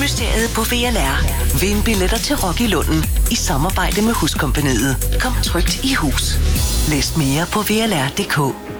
Rockmysteriet på VLR. Vind billetter til Rock i Lunden i samarbejde med Huskompagniet. Kom trygt i hus. Læs mere på VLR.dk.